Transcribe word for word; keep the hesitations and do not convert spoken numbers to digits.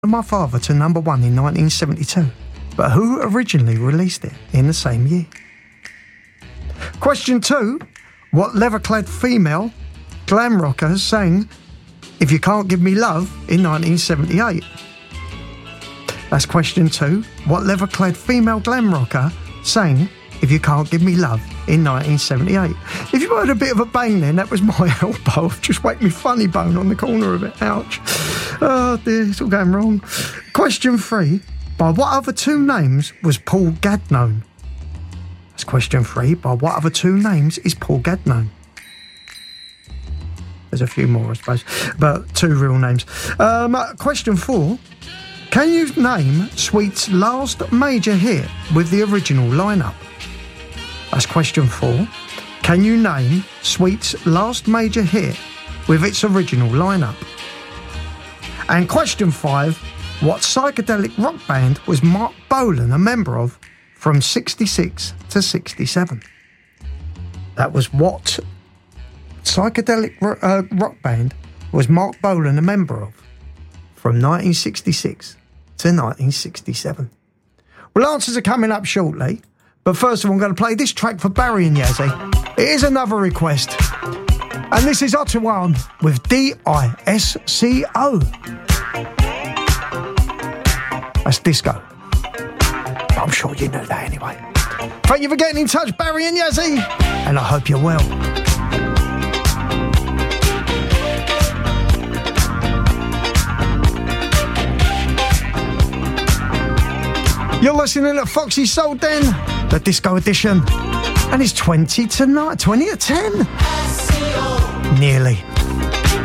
My Father to number one in nineteen seventy-two, but who originally released it in the same year? Question two, what leather-clad female glam rocker sang If You Can't Give Me Love in nineteen seventy-eight? That's question two, what leather-clad female glam rocker sang If You Can't Give Me Love in nineteen seventy-eight? If you heard a bit of a bang then, that was my elbow. I've just waked me funny bone on the corner of it. Ouch. Oh dear, it's all going wrong. Question three, by what other two names was Paul Gadd known? That's question three, by what other two names is Paul Gadd known? There's a few more, I suppose, but two real names. Um, question four, can you name Sweet's last major hit with the original lineup? That's question four. Can you name Sweet's last major hit with its original lineup? And question five, what psychedelic rock band was Mark Bolan a member of from sixty-six to sixty-seven? That was what psychedelic uh, rock band was Mark Bolan a member of from nineteen sixty-six to nineteen sixty-seven? Well, answers are coming up shortly, but first of all, I'm going to play this track for Barry and Yazzie. It is another request, and this is Ottawa with D I S C O. That's disco. I'm sure you know that anyway. Thank you for getting in touch, Barry and Yazzie, and I hope you're well. You're listening to Foxy Soul Den, the disco edition, and it's twenty to nine, twenty to ten. Nearly.